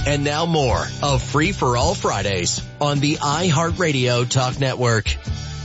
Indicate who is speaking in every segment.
Speaker 1: And now more of Free for All Fridays on the iHeartRadio Talk Network.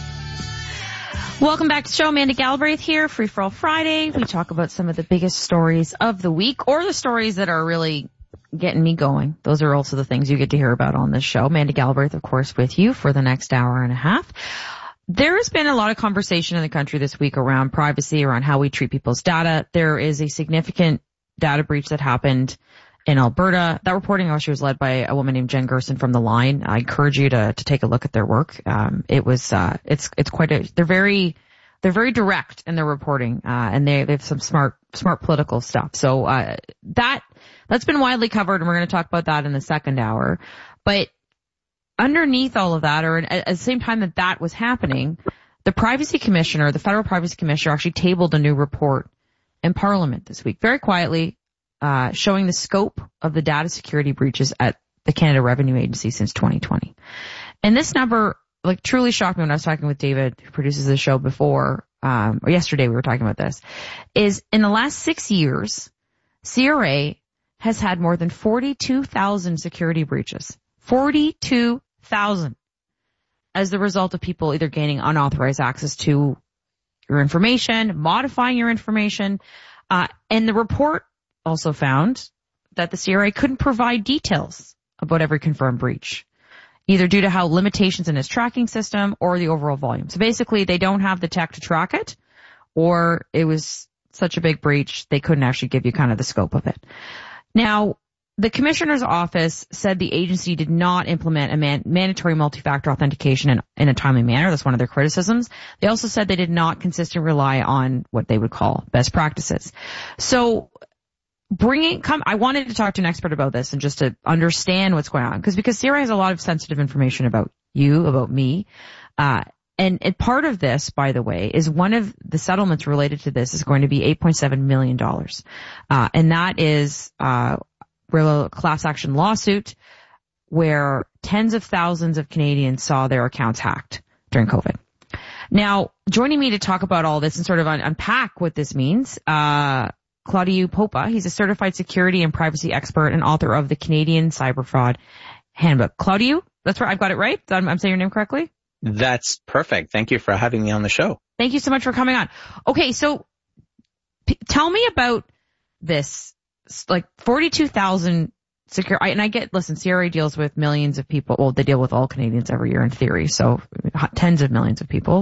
Speaker 2: Welcome back to the show. Amanda Galbraith here, Free for All Friday. We talk about some of the biggest stories of the week, or the stories that are really getting me going. Those are also the things you get to hear about on this show. Amanda Galbraith, of course, with you for the next hour and a half. There has been a lot of conversation in the country this week around privacy, around how we treat people's data. There is a significant data breach that happened in Alberta. That reporting actually was led by a woman named Jen Gerson from The Line. I encourage you to take a look at their work. It's quite they're very direct in their reporting, and they have some smart political stuff. So, that's been widely covered, and we're going to talk about that in the second hour. But underneath all of that, or at the same time that was happening, the Privacy Commissioner, the Federal Privacy Commissioner, actually tabled a new report in Parliament this week, very quietly, showing the scope of the data security breaches at the Canada Revenue Agency since 2020. And this number, truly shocked me when I was talking with David, who produces the show before, or yesterday we were talking about this, is in the last 6 years, CRA has had more than 42,000 security breaches. 42,000 as the result of people either gaining unauthorized access to your information, modifying your information, and the report also found that the CRA couldn't provide details about every confirmed breach, either due to how limitations in its tracking system or the overall volume. So basically, they don't have the tech to track it, or it was such a big breach, they couldn't actually give you kind of the scope of it. Now, the Commissioner's Office said the agency did not implement a mandatory multi-factor authentication in a timely manner. That's one of their criticisms. They also said they did not consistently rely on what they would call best practices. So, I wanted to talk to an expert about this and just to understand what's going on, because CRA has a lot of sensitive information about you, about me, and part of this, by the way, is one of the settlements related to this is going to be $8.7 million. And that is, a class action lawsuit where tens of thousands of Canadians saw their accounts hacked during COVID. Now, joining me to talk about all this and sort of unpack what this means, Claudiu Popa. He's a certified security and privacy expert and author of the Canadian Cyber Fraud Handbook. Claudiu, that's right. I've got it right. I'm saying your name correctly?
Speaker 3: That's perfect. Thank you for having me on the show.
Speaker 2: Thank you so much for coming on. Okay, so tell me about this, 42,000 secure, and I get, listen, CRA deals with millions of people. Well, they deal with all Canadians every year in theory, so tens of millions of people.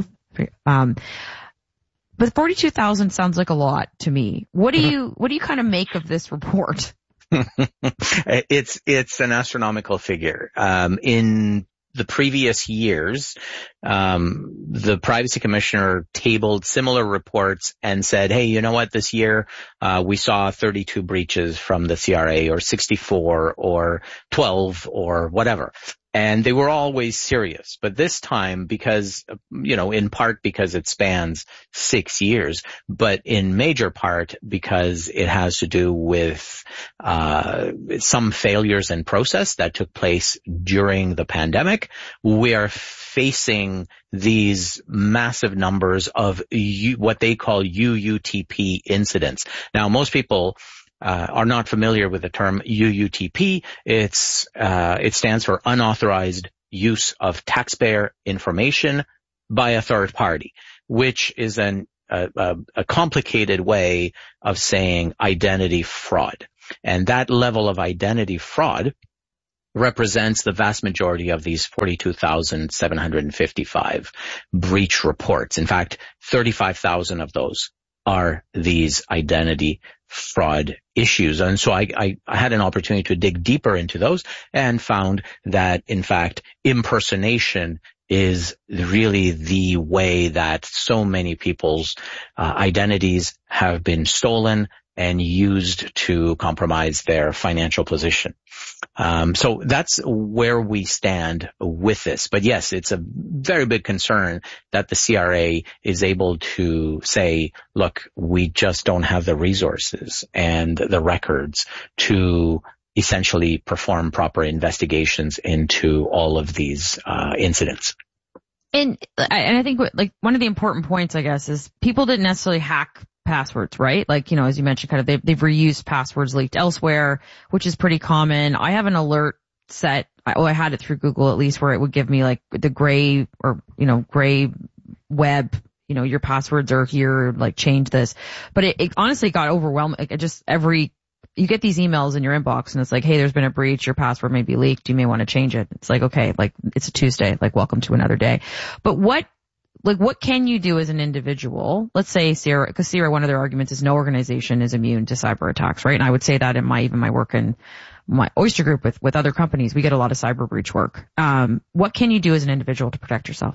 Speaker 2: But 42,000 sounds like a lot to me. What do you kind of make of this report?
Speaker 3: It's an astronomical figure. In the previous years, the Privacy Commissioner tabled similar reports and said, hey, you know what, this year, we saw 32 breaches from the CRA, or 64, or 12, or whatever. And they were always serious. But this time, because, in part because it spans 6 years, but in major part because it has to do with some failures in process that took place during the pandemic, we are facing these massive numbers of what they call UUTP incidents. Now, most people are not familiar with the term UUTP. It stands for unauthorized use of taxpayer information by a third party, which is a complicated way of saying identity fraud. And that level of identity fraud represents the vast majority of these 42,755 breach reports. In fact, 35,000 of those are these identity fraud issues. And so I had an opportunity to dig deeper into those and found that, in fact, impersonation is really the way that so many people's identities have been stolen and used to compromise their financial position. So that's where we stand with this. But yes, it's a very big concern that the CRA is able to say, look, we just don't have the resources and the records to essentially perform proper investigations into all of these incidents.
Speaker 2: And I think one of the important points, I guess, is people didn't necessarily hack passwords, right? Like, as you mentioned, kind of they've reused passwords leaked elsewhere, which is pretty common. I have an alert set. I had it through Google at least, where it would give me like the gray web, your passwords are here, like change this. But it honestly got overwhelming. Like you get these emails in your inbox and it's like, hey, there's been a breach. Your password may be leaked. You may want to change it. It's like, okay, like it's a Tuesday, like welcome to another day. But what can you do as an individual? Let's say because Sierra, one of their arguments is no organization is immune to cyber attacks, right? And I would say that in my work in my Oyster Group with other companies, we get a lot of cyber breach work. What can you do as an individual to protect yourself?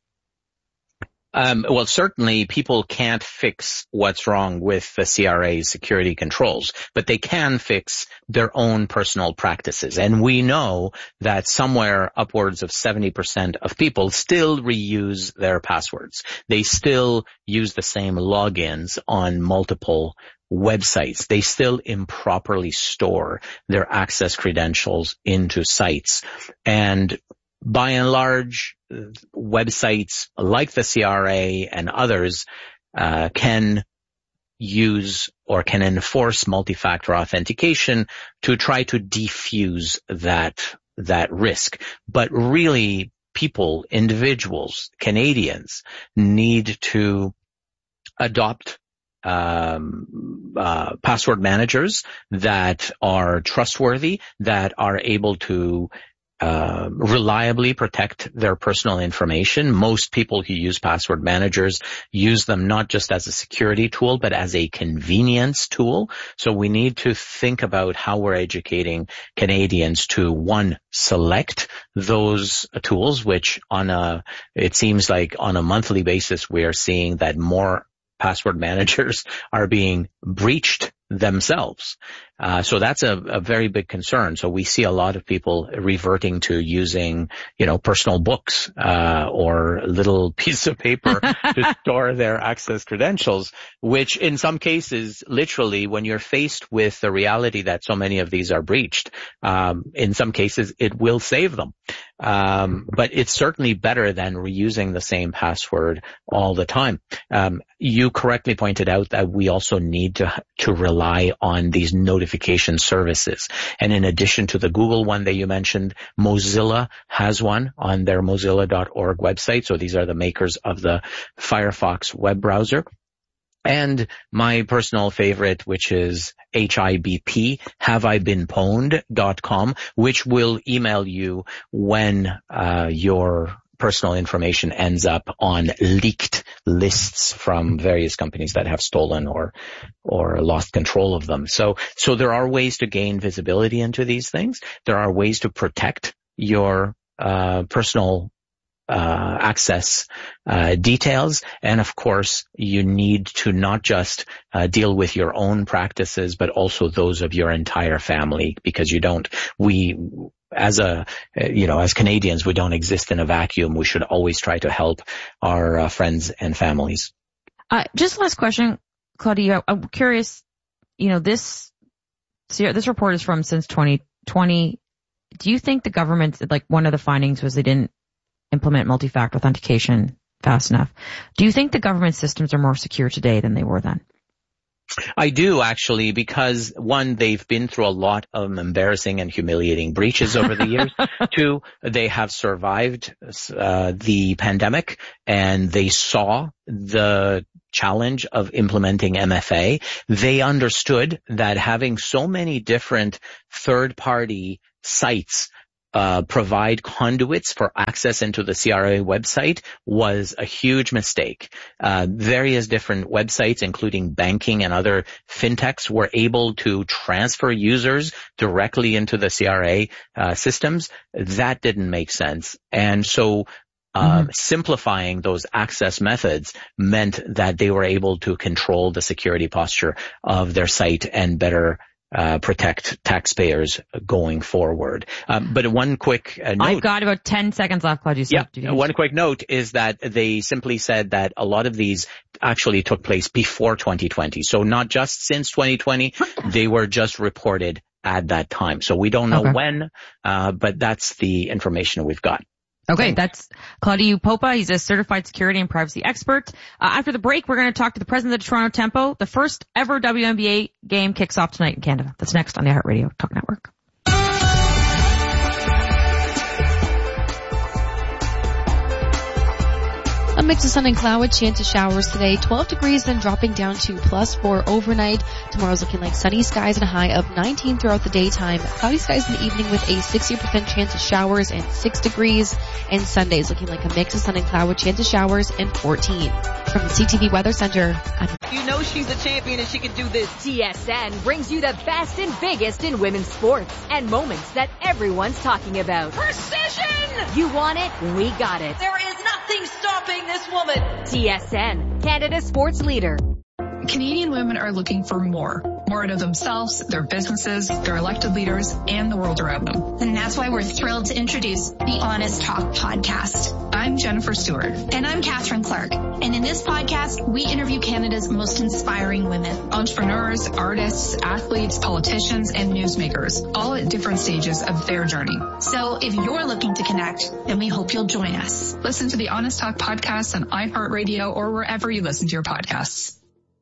Speaker 3: Well, certainly people can't fix what's wrong with the CRA's security controls, but they can fix their own personal practices. And we know that somewhere upwards of 70% of people still reuse their passwords. They still use the same logins on multiple websites. They still improperly store their access credentials into sites. And by and large, websites like the CRA and others can use or can enforce multi-factor authentication to try to defuse that risk. But really, people, individuals, Canadians need to adopt password managers that are trustworthy, that are able to reliably protect their personal information. Most people who use password managers use them not just as a security tool, but as a convenience tool. So we need to think about how we're educating Canadians to, one, select those tools, which it seems like on a monthly basis, we are seeing that more password managers are being breached themselves. So that's a very big concern. So we see a lot of people reverting to using, personal books, or a little piece of paper to store their access credentials, which in some cases, literally, when you're faced with the reality that so many of these are breached, in some cases, it will save them. But it's certainly better than reusing the same password all the time. You correctly pointed out that we also need to rely on these notification services. And in addition to the Google one that you mentioned, Mozilla has one on their mozilla.org website. So these are the makers of the Firefox web browser. And my personal favorite, which is HIBP, haveibeenpwned.com, which will email you when your personal information ends up on leaked lists from various companies that have stolen or lost control of them. So there are ways to gain visibility into these things. There are ways to protect your personal access details. And of course, you need to not just deal with your own practices, but also those of your entire family, because as Canadians, we don't exist in a vacuum. We should always try to help our friends and families.
Speaker 2: Just last question, Claudia. I'm curious, this report is from since 2020. Do you think the government, like one of the findings was they didn't implement multi-factor authentication fast enough? Do you think the government systems are more secure today than they were then?
Speaker 3: I do, actually, because one, they've been through a lot of embarrassing and humiliating breaches over the years. Two, they have survived the pandemic, and they saw the challenge of implementing MFA. They understood that having so many different third-party sites provide conduits for access into the CRA website was a huge mistake. Various different websites, including banking and other fintechs, were able to transfer users directly into the CRA systems. That didn't make sense. And so simplifying those access methods meant that they were able to control the security posture of their site and better protect taxpayers going forward. But one quick note.
Speaker 2: I've got about 10 seconds left, Claudia.
Speaker 3: Yeah, one quick note is that they simply said that a lot of these actually took place before 2020. So not just since 2020, they were just reported at that time. So we don't know when, but that's the information we've got.
Speaker 2: Okay, that's Claudio Popa. He's a certified security and privacy expert. After the break, we're going to talk to the president of the Toronto Tempo. The first ever WNBA game kicks off tonight in Canada. That's next on the iHeartRadio Talk Network.
Speaker 4: A mix of sun and cloud with chance of showers today. 12 degrees, then dropping down to +4 overnight. Tomorrow's looking like sunny skies and a high of 19 throughout the daytime. Cloudy skies in the evening with a 60% chance of showers and 6 degrees. And Sunday's looking like a mix of sun and cloud with chance of showers and 14. From the CTV Weather Center,
Speaker 5: you know she's a champion and she can do this.
Speaker 6: TSN brings you the best and biggest in women's sports and moments that everyone's talking about.
Speaker 5: Precision!
Speaker 6: You want it? We got it.
Speaker 5: There is nothing stopping this woman.
Speaker 6: TSN, Canada's sports leader.
Speaker 7: Canadian women are looking for more out of themselves, their businesses, their elected leaders, and the world around them.
Speaker 8: And that's why we're thrilled to introduce the Honest Talk podcast.
Speaker 7: I'm Jennifer Stewart.
Speaker 8: And I'm Catherine Clark. And in this podcast, we interview Canada's most inspiring women.
Speaker 7: Entrepreneurs, artists, athletes, politicians, and newsmakers, all at different stages of their journey.
Speaker 8: So if you're looking to connect, then we hope you'll join us.
Speaker 7: Listen to the Honest Talk podcast on iHeartRadio or wherever you listen to your podcasts.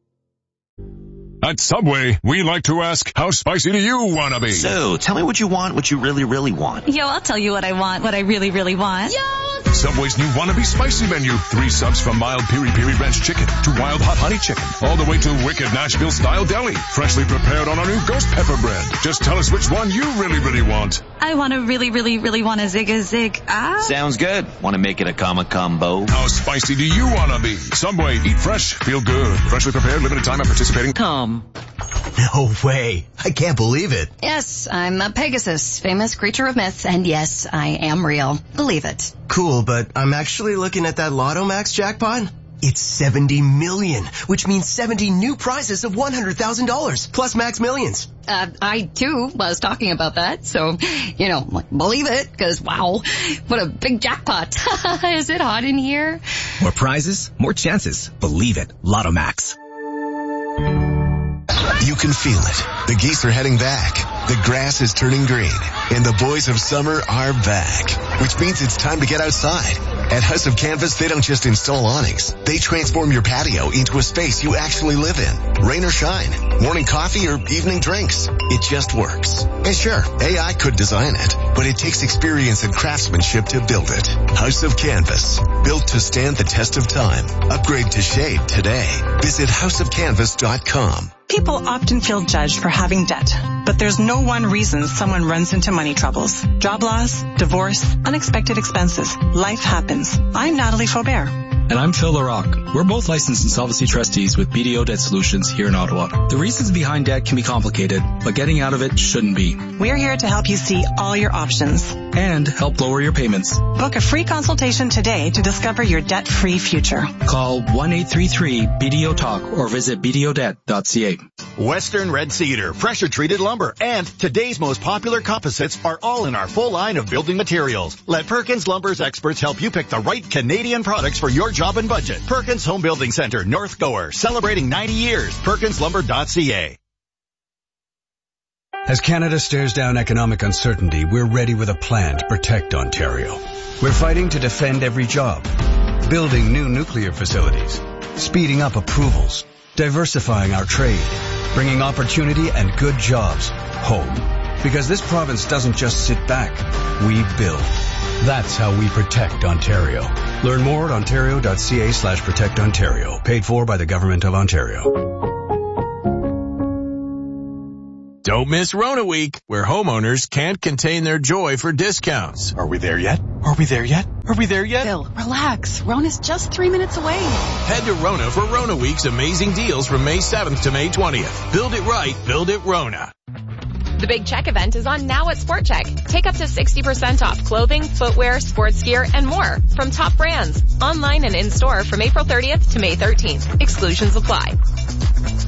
Speaker 9: At Subway, we like to ask, how spicy do you want to be?
Speaker 10: So, tell me what you want, what you really, really want.
Speaker 11: Yo, I'll tell you what I want, what I really, really want.
Speaker 8: Yo!
Speaker 9: Subway's new Wannabe Spicy menu. 3 subs from mild piri-piri ranch chicken to wild hot honey chicken. All the way to wicked Nashville-style deli. Freshly prepared on our new ghost pepper bread. Just tell us which one you really, really want.
Speaker 11: I want to really, really, really want a zig.
Speaker 10: Sounds good. Want to make it a combo?
Speaker 9: How spicy do you want to be? Subway, eat fresh, feel good. Freshly prepared, limited time at participating.
Speaker 12: No way. I can't believe it.
Speaker 13: Yes, I'm a Pegasus, famous creature of myth, and yes, I am real. Believe it.
Speaker 12: Cool, but I'm actually looking at that Lotto Max jackpot. It's 70 million, which means 70 new prizes of $100,000, plus Max Millions.
Speaker 13: I too was talking about that, so, believe it, cause wow, what a big jackpot. Is it hot in here?
Speaker 14: More prizes, more chances. Believe it. Lotto Max.
Speaker 15: You can feel it. The geese are heading back. The grass is turning green. And the boys of summer are back. Which means it's time to get outside. At House of Canvas, they don't just install awnings. They transform your patio into a space you actually live in. Rain or shine, morning coffee or evening drinks. It just works. And sure, AI could design it, but it takes experience and craftsmanship to build it. House of Canvas, built to stand the test of time. Upgrade to shade today. Visit houseofcanvas.com.
Speaker 16: People often feel judged for having debt, but there's no one reason someone runs into money troubles. Job loss, divorce, unexpected expenses. Life happens. I'm Natalie Faubert.
Speaker 17: And I'm Phil LaRocque. We're both licensed insolvency trustees with BDO Debt Solutions here in Ottawa. The reasons behind debt can be complicated, but getting out of it shouldn't be.
Speaker 16: We're here to help you see all your options.
Speaker 17: And help lower your payments.
Speaker 16: Book a free consultation today to discover your debt-free future.
Speaker 17: Call 1-833-BDO-TALK or visit bdodebt.ca.
Speaker 18: Western Red Cedar, pressure-treated lumber, and today's most popular composites are all in our full line of building materials. Let Perkins Lumber's experts help you pick the right Canadian products for your job and budget. Perkins Home Building Center, North Gower, celebrating 90 years. PerkinsLumber.ca.
Speaker 19: As Canada stares down economic uncertainty, we're ready with a plan to protect Ontario. We're fighting to defend every job, building new nuclear facilities, speeding up approvals, diversifying our trade, bringing opportunity and good jobs home. Because this province doesn't just sit back, we build. That's how we protect Ontario. Learn more at ontario.ca/protectontario. Paid for by the Government of Ontario.
Speaker 20: Don't miss Rona Week, where homeowners can't contain their joy for discounts.
Speaker 18: Are we there yet? Are we there yet? Are we there yet?
Speaker 21: Phil, relax. Rona's just 3 minutes away.
Speaker 20: Head to Rona for Rona Week's amazing deals from May 7th to May 20th. Build it right, build it Rona.
Speaker 22: The Big Check event is on now at Sport Check. Take up to 60% off clothing, footwear, sports gear, and more from top brands. Online and in-store from April 30th to May 13th. Exclusions apply.